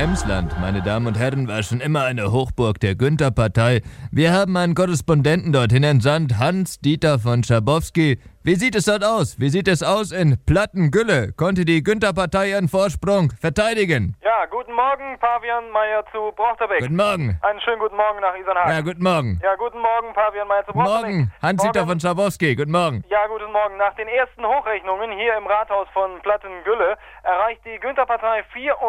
Emsland, meine Damen und Herren, war schon immer eine Hochburg der Günther-Partei. Wir haben einen Korrespondenten dorthin entsandt, Hans-Dieter von Schabowski. Wie sieht es dort aus? Wie sieht es aus in Plattengülle? Konnte die Günther-Partei ihren Vorsprung verteidigen? Ja, guten Morgen, Pavian Meyer zu Brochterbeck. Guten Morgen. Einen schönen guten Morgen nach Isernhagen. Ja, guten Morgen. Ja, guten Morgen, Pavian Meyer zu Guten Brochterbeck. Morgen, Hans-Dieter von Schabowski. Guten Morgen. Ja, guten Morgen. Nach den ersten Hochrechnungen hier im Rathaus von Plattengülle erreicht die Günther-Partei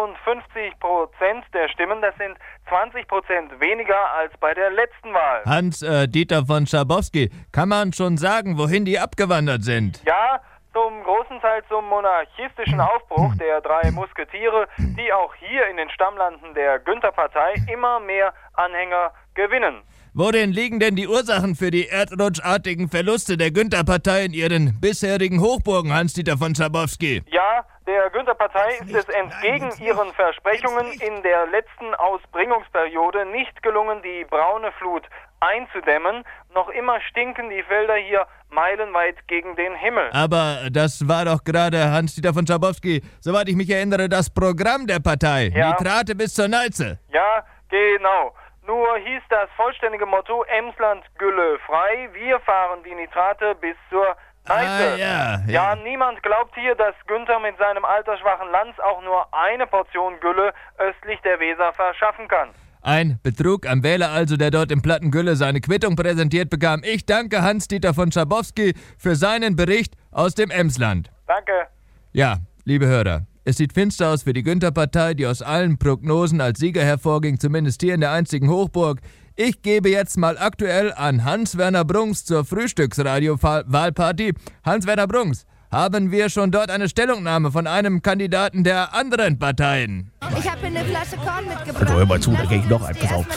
54% der Stimmen. Das sind 20% weniger als bei der letzten Wahl. Hans-Dieter von Schabowski, kann man schon sagen, wohin die abgewandert sind? Ja, zum großen Teil zum monarchistischen Aufbruch der drei Musketiere, die auch hier in den Stammlanden der Günther-Partei immer mehr Anhänger gewinnen. Worin liegen denn die Ursachen für die erdrutschartigen Verluste der Günther-Partei in ihren bisherigen Hochburgen, Hans-Dieter von Schabowski? Ja, der Günther-Partei ist es entgegen ihren Versprechungen in der letzten Ausbringungsperiode nicht gelungen, die braune Flut einzudämmen. Noch immer stinken die Felder hier meilenweit gegen den Himmel. Aber das war doch gerade, Hans-Dieter von Schabowski, soweit ich mich erinnere, das Programm der Partei. Ja. Nitrate bis zur Neize. Ja, genau. Nur hieß das vollständige Motto Emsland Gülle frei. Wir fahren die Nitrate bis zur Neiße. Ja, niemand glaubt hier, dass Günther mit seinem altersschwachen Lanz auch nur eine Portion Gülle östlich der Weser verschaffen kann. Ein Betrug am Wähler also, der dort in Plattengülle seine Quittung präsentiert bekam. Ich danke Hans-Dieter von Schabowski für seinen Bericht aus dem Emsland. Danke. Ja, liebe Hörer, es sieht finster aus für die Günther-Partei, die aus allen Prognosen als Sieger hervorging, zumindest hier in der einzigen Hochburg. Ich gebe jetzt mal aktuell an Hans-Werner Brunks zur Frühstücksradio-Wahlparty. Hans-Werner Brunks, haben wir schon dort eine Stellungnahme von einem Kandidaten der anderen Parteien? Ich habe eine Flasche Korn mitgebracht. Also hör mal zu, da krieg ich noch einen. Pass auf.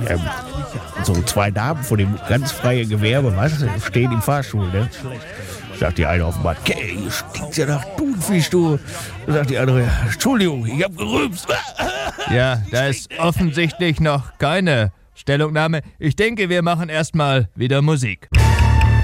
So zwei Damen von dem ganz freien Gewerbe, weißt du, stehen im Fahrstuhl, ne? Sagt die eine auf dem Bad, okay, hier stinkt's ja nach Thunfisch, du. Sagt die andere, Entschuldigung, ich hab gerülpst. Ja, da ist offensichtlich noch keine Stellungnahme. Ich denke, wir machen erstmal wieder Musik.